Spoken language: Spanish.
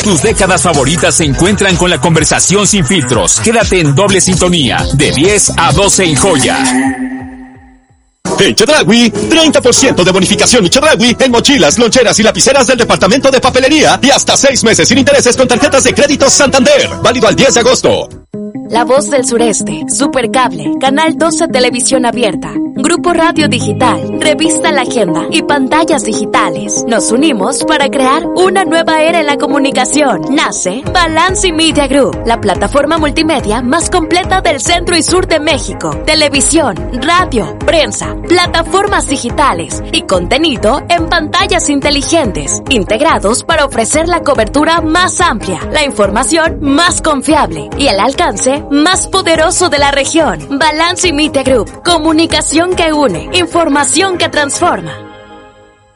Tus décadas favoritas se encuentran con la conversación sin filtros. Quédate en doble sintonía, de 10 a 12 en Joya. En Chedraui, 30% de bonificación y Chedraui en mochilas, loncheras y lapiceras del departamento de papelería y hasta 6 meses sin intereses con tarjetas de crédito Santander. Válido al 10 de agosto. La Voz del Sureste, Supercable, Canal 12 Televisión Abierta, Grupo Radio Digital, Revista La Agenda y Pantallas Digitales. Nos unimos para crear una nueva era en la comunicación. Nace Balance Media Group, la plataforma multimedia más completa del centro y sur de México. Televisión, radio, prensa, plataformas digitales y contenido en pantallas inteligentes, integrados para ofrecer la cobertura más amplia, la información más confiable y el alcance más poderoso de la región. Balance Media Group, comunicación que une, información que transforma.